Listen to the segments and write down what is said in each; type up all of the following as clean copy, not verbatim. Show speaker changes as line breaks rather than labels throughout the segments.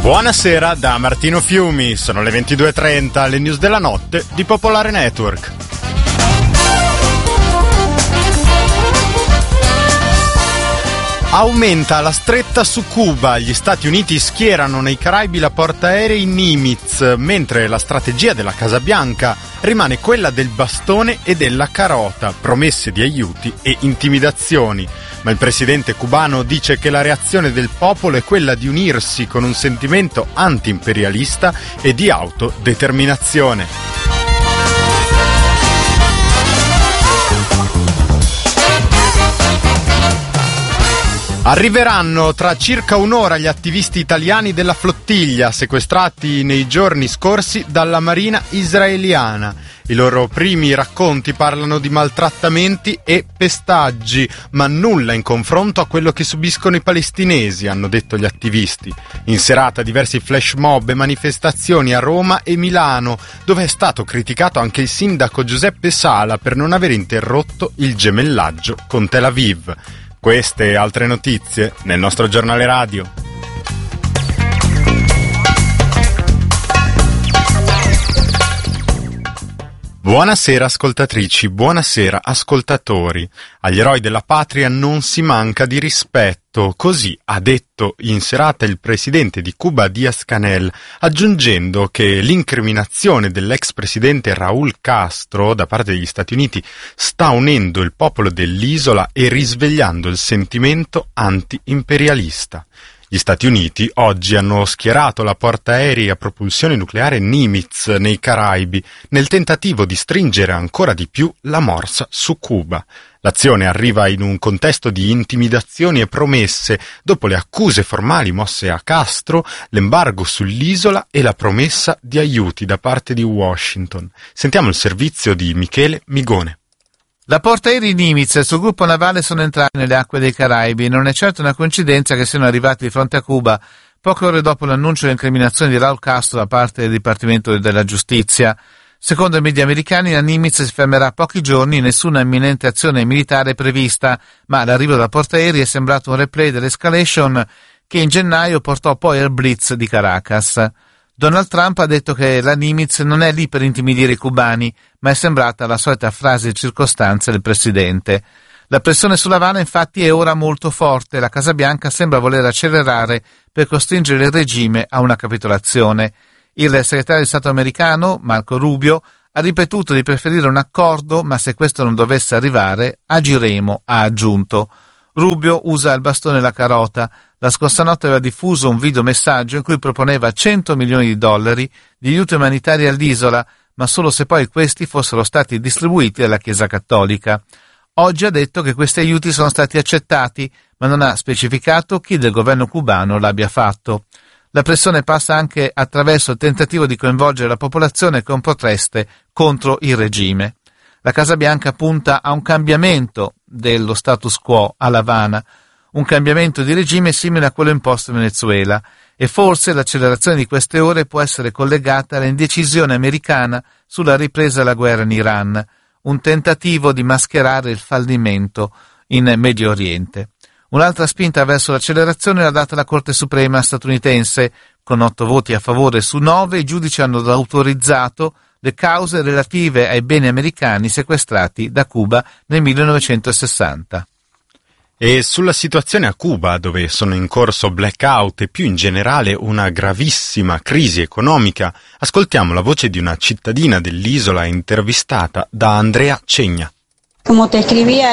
Buonasera da Martino Fiumi, sono le 22:30, le news della notte di Popolare Network. Aumenta la stretta su Cuba, gli Stati Uniti schierano nei Caraibi la portaerei Nimitz, mentre la strategia della Casa Bianca rimane quella del bastone e della carota, promesse di aiuti e intimidazioni. Ma il presidente cubano dice che la reazione del popolo è quella di unirsi con un sentimento anti-imperialista e di autodeterminazione. Arriveranno tra circa un'ora gli attivisti italiani della flottiglia sequestrati nei giorni scorsi dalla marina israeliana. I loro primi racconti parlano di maltrattamenti e pestaggi, ma nulla in confronto a quello che subiscono i palestinesi, hanno detto gli attivisti. In serata diversi flash mob e manifestazioni a Roma e Milano, dove è stato criticato anche il sindaco Giuseppe Sala per non aver interrotto il gemellaggio con Tel Aviv. Queste e altre notizie nel nostro giornale radio. Buonasera ascoltatrici, buonasera ascoltatori. Agli eroi della patria non si manca di rispetto, così ha detto in serata il presidente di Cuba Díaz-Canel, aggiungendo che l'incriminazione dell'ex presidente Raúl Castro da parte degli Stati Uniti sta unendo il popolo dell'isola e risvegliando il sentimento anti-imperialista. Gli Stati Uniti oggi hanno schierato la portaerei a propulsione nucleare Nimitz nei Caraibi nel tentativo di stringere ancora di più la morsa su Cuba. L'azione arriva in un contesto di intimidazioni e promesse dopo le accuse formali mosse a Castro, l'embargo sull'isola e la promessa di aiuti da parte di Washington. Sentiamo il servizio di Michele Migone.
La portaerei Nimitz e il suo gruppo navale sono entrati nelle acque dei Caraibi e non è certo una coincidenza che siano arrivati di fronte a Cuba poche ore dopo l'annuncio dell'incriminazione di Raúl Castro da parte del Dipartimento della Giustizia. Secondo i media americani la Nimitz si fermerà pochi giorni, nessuna imminente azione militare prevista, ma l'arrivo della portaerei è sembrato un replay dell'escalation che in gennaio portò poi al blitz di Caracas. Donald Trump ha detto che la Nimitz non è lì per intimidire i cubani, ma è sembrata la solita frase di circostanza del presidente. La pressione sull'Avana infatti è ora molto forte, la Casa Bianca sembra voler accelerare per costringere il regime a una capitolazione. Il segretario di Stato americano, Marco Rubio, ha ripetuto di preferire un accordo, ma se questo non dovesse arrivare, agiremo, ha aggiunto. Rubio usa il bastone e la carota. La scorsa notte aveva diffuso un videomessaggio in cui proponeva $100 milioni di aiuti umanitari all'isola, ma solo se poi questi fossero stati distribuiti dalla Chiesa Cattolica. Oggi ha detto che questi aiuti sono stati accettati, ma non ha specificato chi del governo cubano l'abbia fatto. La pressione passa anche attraverso il tentativo di coinvolgere la popolazione con proteste contro il regime. La Casa Bianca punta a un cambiamento dello status quo a L'Avana, un cambiamento di regime simile a quello imposto in Venezuela, e forse l'accelerazione di queste ore può essere collegata all'indecisione americana sulla ripresa della guerra in Iran, un tentativo di mascherare il fallimento in Medio Oriente. Un'altra spinta verso l'accelerazione l'ha data la Corte Suprema statunitense. Con 8 voti a favore su 9 i giudici hanno autorizzato le cause relative ai beni americani sequestrati da Cuba nel 1960.
E sulla situazione a Cuba, dove sono in corso blackout e più in generale una gravissima crisi economica, ascoltiamo la voce di una cittadina dell'isola intervistata da Andrea Cegna.
Come ti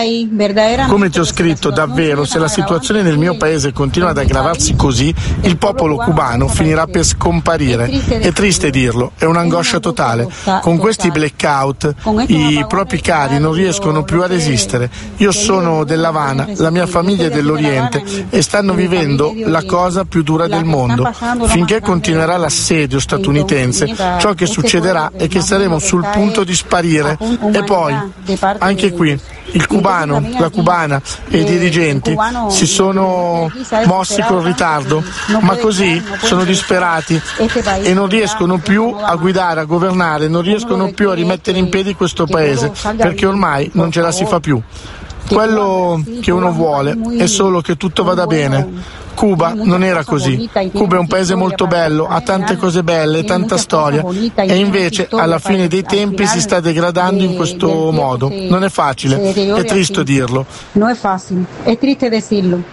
ho scritto, davvero, se la situazione nel mio paese continua ad aggravarsi così, il popolo cubano finirà per scomparire. È triste dirlo, è un'angoscia totale. Con questi blackout i propri cari non riescono più a resistere. Io sono dell'Havana, la mia famiglia è dell'Oriente e stanno vivendo la cosa più dura del mondo. Finché continuerà l'assedio statunitense, ciò che succederà è che saremo sul punto di sparire. E poi, anche qui, il cubano, la cubana e i dirigenti si sono mossi con ritardo, ma così sono disperati e non riescono più a guidare, a governare, non riescono più a rimettere in piedi questo paese, perché ormai non ce la si fa più. Quello che uno vuole è solo che tutto vada bene. Cuba non era così. Cuba è un paese molto bello, ha tante cose belle, tanta storia, e invece alla fine dei tempi si sta degradando in questo modo. Non è facile, è triste dirlo.
Non è facile, è triste dirlo.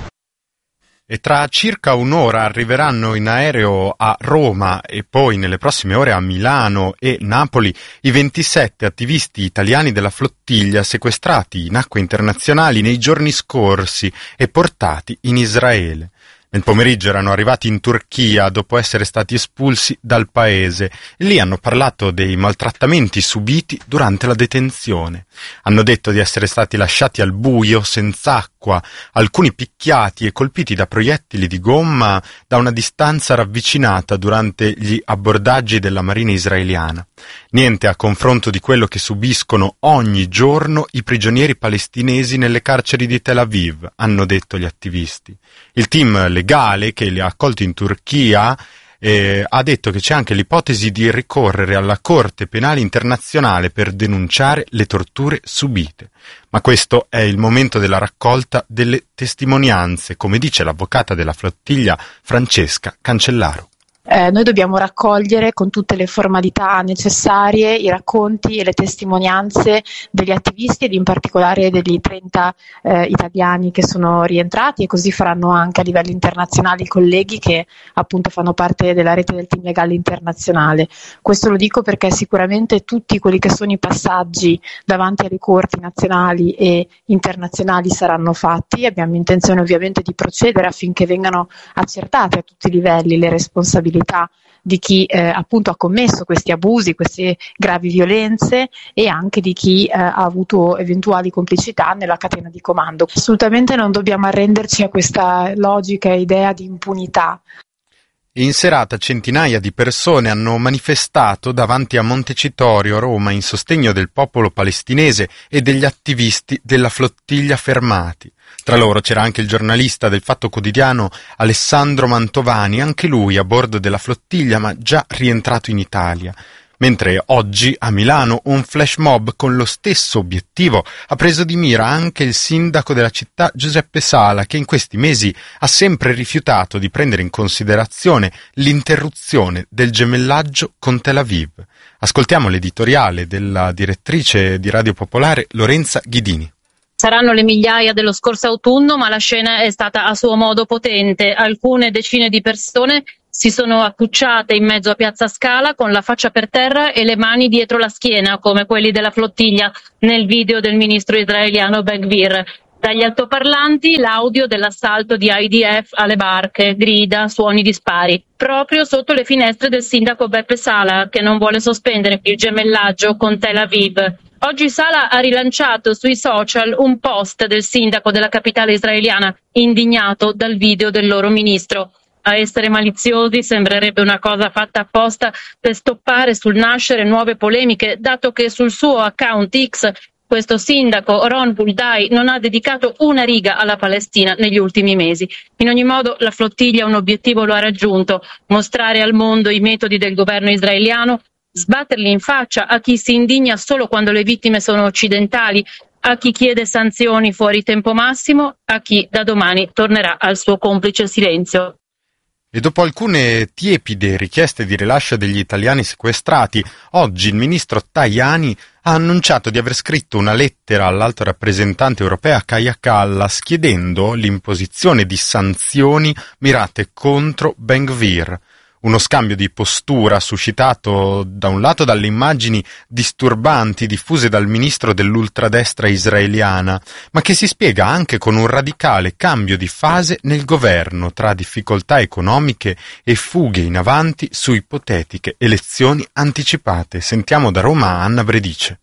E tra circa un'ora arriveranno in aereo a Roma e poi nelle prossime ore a Milano e Napoli i 27 attivisti italiani della flottiglia sequestrati in acque internazionali nei giorni scorsi e portati in Israele. Nel pomeriggio erano arrivati in Turchia dopo essere stati espulsi dal paese e lì hanno parlato dei maltrattamenti subiti durante la detenzione. Hanno detto di essere stati lasciati al buio, senza acqua, alcuni picchiati e colpiti da proiettili di gomma da una distanza ravvicinata durante gli abbordaggi della marina israeliana. Niente a confronto di quello che subiscono ogni giorno i prigionieri palestinesi nelle carceri di Tel Aviv, hanno detto gli attivisti. Il team legale che li ha accolti in Turchia ha detto che c'è anche l'ipotesi di ricorrere alla Corte Penale Internazionale per denunciare le torture subite. Ma questo è il momento della raccolta delle testimonianze, come dice l'avvocata della flottiglia Francesca Cancellaro.
Noi dobbiamo raccogliere con tutte le formalità necessarie i racconti e le testimonianze degli attivisti ed in particolare degli 30 italiani che sono rientrati, e così faranno anche a livello internazionale i colleghi che appunto fanno parte della rete del team legale internazionale. Questo lo dico perché sicuramente tutti quelli che sono i passaggi davanti alle corti nazionali e internazionali saranno fatti. Abbiamo intenzione ovviamente di procedere affinché vengano accertate a tutti i livelli le responsabilità di chi appunto ha commesso questi abusi, queste gravi violenze, e anche di chi ha avuto eventuali complicità nella catena di comando. Assolutamente non dobbiamo arrenderci a questa logica e idea di impunità.
In serata centinaia di persone hanno manifestato davanti a Montecitorio a Roma in sostegno del popolo palestinese e degli attivisti della flottiglia fermati. Tra loro c'era anche il giornalista del Fatto Quotidiano Alessandro Mantovani, anche lui a bordo della flottiglia ma già rientrato in Italia. Mentre oggi a Milano un flash mob con lo stesso obiettivo ha preso di mira anche il sindaco della città Giuseppe Sala, che in questi mesi ha sempre rifiutato di prendere in considerazione l'interruzione del gemellaggio con Tel Aviv. Ascoltiamo l'editoriale della direttrice di Radio Popolare Lorenza Ghidini.
Saranno le migliaia dello scorso autunno, ma la scena è stata a suo modo potente. Alcune decine di persone si sono accucciate in mezzo a Piazza Scala con la faccia per terra e le mani dietro la schiena, come quelli della flottiglia nel video del ministro israeliano Ben-Gvir. Dagli altoparlanti l'audio dell'assalto di IDF alle barche, grida, suoni di spari, proprio sotto le finestre del sindaco Beppe Sala, che non vuole sospendere il gemellaggio con Tel Aviv. Oggi Sala ha rilanciato sui social un post del sindaco della capitale israeliana, indignato dal video del loro ministro. A essere maliziosi sembrerebbe una cosa fatta apposta per stoppare sul nascere nuove polemiche, dato che sul suo account X questo sindaco, Ron Buldai, non ha dedicato una riga alla Palestina negli ultimi mesi. In ogni modo, la flottiglia un obiettivo lo ha raggiunto: mostrare al mondo i metodi del governo israeliano, sbatterli in faccia a chi si indigna solo quando le vittime sono occidentali, a chi chiede sanzioni fuori tempo massimo, a chi da domani tornerà al suo complice silenzio.
E dopo alcune tiepide richieste di rilascio degli italiani sequestrati, oggi il ministro Tajani ha annunciato di aver scritto una lettera all'alto rappresentante europea Kaja Kallas chiedendo l'imposizione di sanzioni mirate contro Ben-Gvir. Uno scambio di postura suscitato da un lato dalle immagini disturbanti diffuse dal ministro dell'ultradestra israeliana, ma che si spiega anche con un radicale cambio di fase nel governo tra difficoltà economiche e fughe in avanti su ipotetiche elezioni anticipate. Sentiamo da Roma Anna Bredice.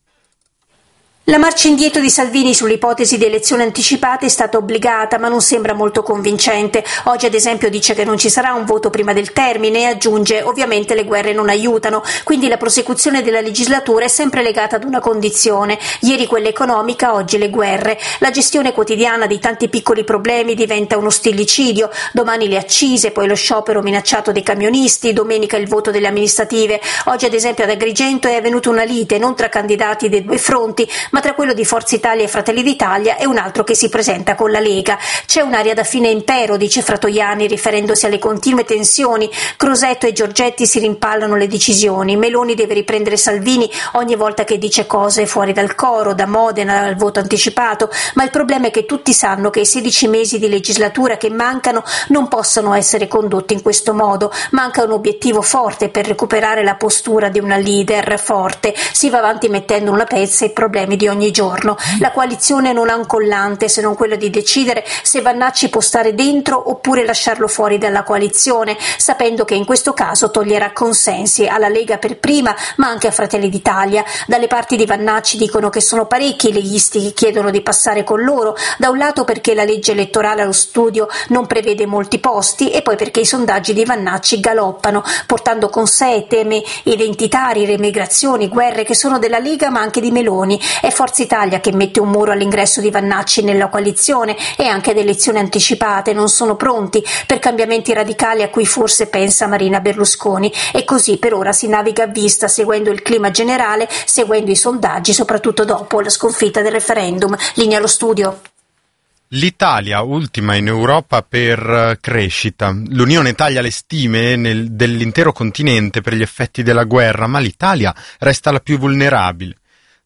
La marcia indietro di Salvini sull'ipotesi di elezioni anticipate è stata obbligata, ma non sembra molto convincente. Oggi, ad esempio, dice che non ci sarà un voto prima del termine e aggiunge: ovviamente le guerre non aiutano, quindi la prosecuzione della legislatura è sempre legata ad una condizione. Ieri quella economica, oggi le guerre. La gestione quotidiana di tanti piccoli problemi diventa uno stillicidio. Domani le accise, poi lo sciopero minacciato dei camionisti, domenica il voto delle amministrative. Oggi, ad esempio, ad Agrigento è avvenuta una lite non tra candidati dei due fronti, ma tra quello di Forza Italia e Fratelli d'Italia e un altro che si presenta con la Lega. C'è un'aria da fine impero, dice Fratoianni, riferendosi alle continue tensioni. Crosetto e Giorgetti si rimpallano le decisioni. Meloni deve riprendere Salvini ogni volta che dice cose fuori dal coro, da Modena al voto anticipato, ma il problema è che tutti sanno che i 16 mesi di legislatura che mancano non possono essere condotti in questo modo. Manca un obiettivo forte per recuperare la postura di una leader forte. Si va avanti mettendo una pezza ai problemi di ogni giorno. La coalizione non ha un collante se non quello di decidere se Vannacci può stare dentro oppure lasciarlo fuori dalla coalizione, sapendo che in questo caso toglierà consensi alla Lega per prima, ma anche a Fratelli d'Italia. Dalle parti di Vannacci dicono che sono parecchi i leghisti che chiedono di passare con loro, da un lato perché la legge elettorale allo studio non prevede molti posti e poi perché i sondaggi di Vannacci galoppano, portando con sé temi identitari, remigrazioni, guerre che sono della Lega ma anche di Meloni. È Forza Italia che mette un muro all'ingresso di Vannacci nella coalizione e anche ad elezioni anticipate. Non sono pronti per cambiamenti radicali a cui forse pensa Marina Berlusconi, e così per ora si naviga a vista, seguendo il clima generale, seguendo i sondaggi, soprattutto dopo la sconfitta del referendum. Linea allo studio.
L'Italia ultima in Europa per crescita. L'Unione taglia le stime dell'intero continente per gli effetti della guerra, ma l'Italia resta la più vulnerabile.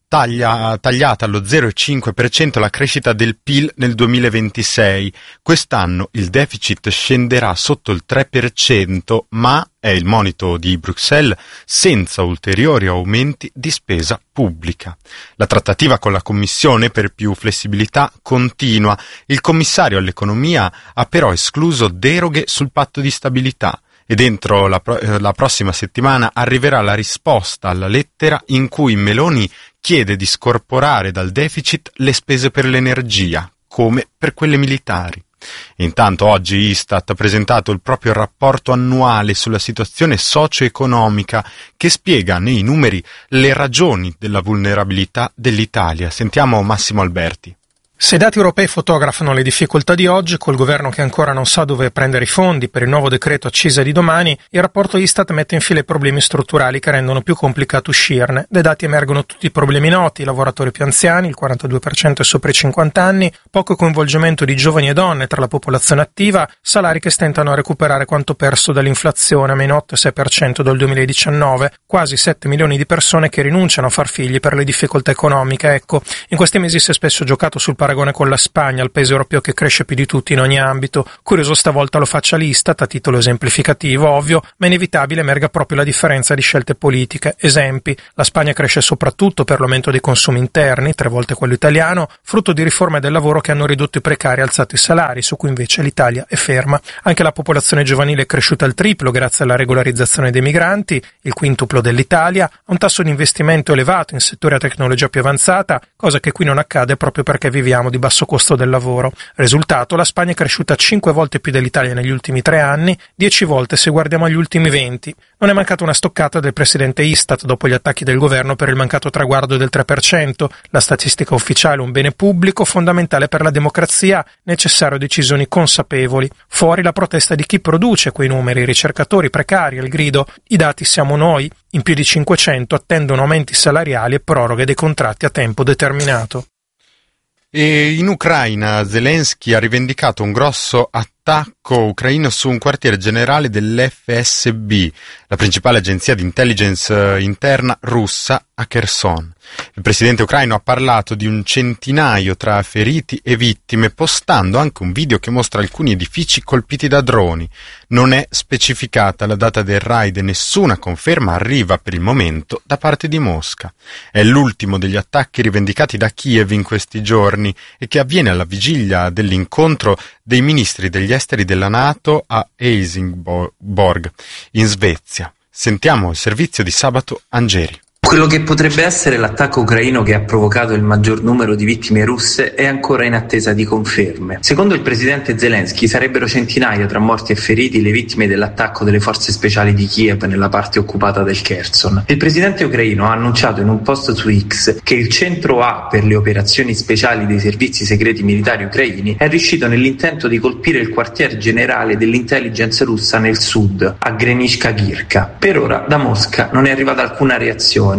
Tagliata allo 0,5% la crescita del PIL nel 2026. Quest'anno il deficit scenderà sotto il 3%, ma è il monito di Bruxelles, senza ulteriori aumenti di spesa pubblica. La trattativa con la Commissione per più flessibilità continua. Il commissario all'economia ha però escluso deroghe sul patto di stabilità. E dentro la prossima settimana arriverà la risposta alla lettera in cui Meloni chiede di scorporare dal deficit le spese per l'energia, come per quelle militari. E intanto oggi Istat ha presentato il proprio rapporto annuale sulla situazione socio-economica che spiega nei numeri le ragioni della vulnerabilità dell'Italia. Sentiamo Massimo Alberti.
Se i dati europei fotografano le difficoltà di oggi, col governo che ancora non sa dove prendere i fondi per il nuovo decreto accise di domani, il rapporto Istat mette in fila i problemi strutturali che rendono più complicato uscirne. Dai dati emergono tutti i problemi noti: i lavoratori più anziani, il 42% è sopra i 50 anni, poco coinvolgimento di giovani e donne tra la popolazione attiva, salari che stentano a recuperare quanto perso dall'inflazione, meno 8,6% dal 2019, quasi 7 milioni di persone che rinunciano a far figli per le difficoltà economiche. Ecco, in questi mesi si è spesso giocato sul paragone con la Spagna, il paese europeo che cresce più di tutti in ogni ambito. Curioso stavolta lo faccia l'Istat, a titolo esemplificativo, ovvio, ma inevitabile emerga proprio la differenza di scelte politiche. Esempi: la Spagna cresce soprattutto per l'aumento dei consumi interni, 3 volte quello italiano, frutto di riforme del lavoro che hanno ridotto i precari e alzato i salari, su cui invece l'Italia è ferma. Anche la popolazione giovanile è cresciuta al triplo grazie alla regolarizzazione dei migranti, il quintuplo dell'Italia, ha un tasso di investimento elevato in settori a tecnologia più avanzata, cosa che qui non accade proprio perché viviamo di basso costo del lavoro. Risultato: la Spagna è cresciuta 5 volte più dell'Italia negli ultimi 3 anni, 10 volte se guardiamo agli ultimi 20. Non è mancata una stoccata del presidente Istat dopo gli attacchi del governo per il mancato traguardo del 3%. La statistica ufficiale è un bene pubblico fondamentale per la democrazia, necessario decisioni consapevoli. Fuori la protesta di chi produce quei numeri, i ricercatori precari al grido: i dati siamo noi. In più di 500 attendono aumenti salariali e proroghe dei contratti a tempo determinato.
E in Ucraina Zelensky ha rivendicato un grosso attacco ucraino su un quartiere generale dell'FSB, la principale agenzia di intelligence interna russa, a Kherson. Il presidente ucraino ha parlato di un centinaio tra feriti e vittime, postando anche un video che mostra alcuni edifici colpiti da droni. Non è specificata la data del raid e nessuna conferma arriva per il momento da parte di Mosca. È l'ultimo degli attacchi rivendicati da Kiev in questi giorni e che avviene alla vigilia dell'incontro dei ministri degli esteri della NATO a Helsingborg, in Svezia. Sentiamo il servizio di Sabato Angeri.
Quello che potrebbe essere l'attacco ucraino che ha provocato il maggior numero di vittime russe è ancora in attesa di conferme. Secondo il presidente Zelensky sarebbero centinaia tra morti e feriti le vittime dell'attacco delle forze speciali di Kiev nella parte occupata del Kherson. Il presidente ucraino ha annunciato in un post su X che il centro A per le operazioni speciali dei servizi segreti militari ucraini è riuscito nell'intento di colpire il quartier generale dell'intelligence russa nel sud, a Grenička Girka. Per ora da Mosca non è arrivata alcuna reazione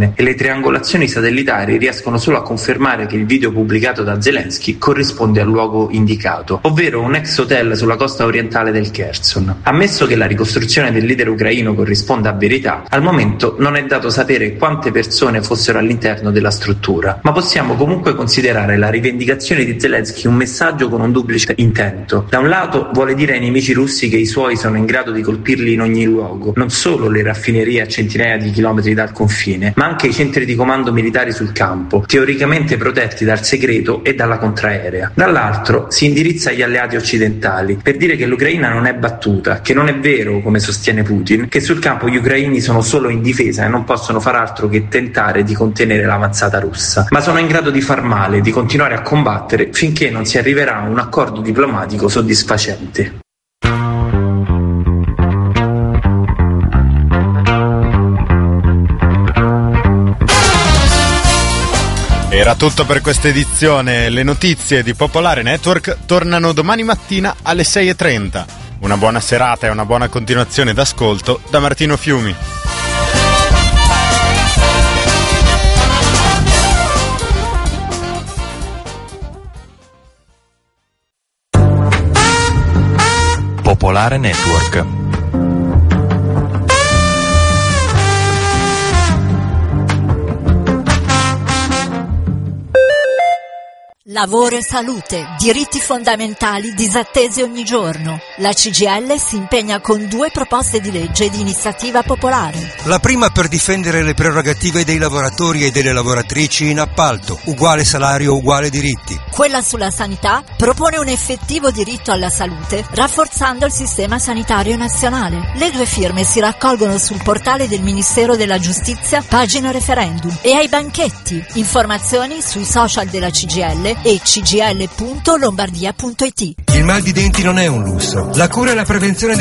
persone e le triangolazioni satellitari riescono solo a confermare che il video pubblicato da Zelensky corrisponde al luogo indicato, ovvero un ex hotel sulla costa orientale del Kherson. Ammesso che la ricostruzione del leader ucraino corrisponda a verità, al momento non è dato sapere quante persone fossero all'interno della struttura, ma possiamo comunque considerare la rivendicazione di Zelensky un messaggio con un duplice intento. Da un lato vuole dire ai nemici russi che i suoi sono in grado di colpirli in ogni luogo, non solo le raffinerie a centinaia di chilometri dal confine, ma anche i centri di comando militari sul campo, teoricamente protetti dal segreto e dalla contraerea. Dall'altro si indirizza agli alleati occidentali per dire che l'Ucraina non è battuta, che non è vero, come sostiene Putin, che sul campo gli ucraini sono solo in difesa e non possono far altro che tentare di contenere l'avanzata russa, ma sono in grado di far male, di continuare a combattere finché non si arriverà a un accordo diplomatico soddisfacente.
Era tutto per questa edizione. Le notizie di Popolare Network tornano domani mattina alle 6:30. Una buona serata e una buona continuazione d'ascolto da Martino Fiumi.
Popolare Network.
Lavoro e salute, diritti fondamentali disattesi ogni giorno. La CGIL si impegna con 2 proposte di legge di iniziativa popolare.
La prima per difendere le prerogative dei lavoratori e delle lavoratrici in appalto, uguale salario, uguale diritti.
Quella sulla sanità propone un effettivo diritto alla salute, rafforzando il sistema sanitario nazionale. Le 2 firme si raccolgono sul portale del Ministero della Giustizia, pagina referendum, e ai banchetti. Informazioni sui social della CGIL e cgil.lombardia.it.
Il mal di denti non è un lusso. La cura e la prevenzione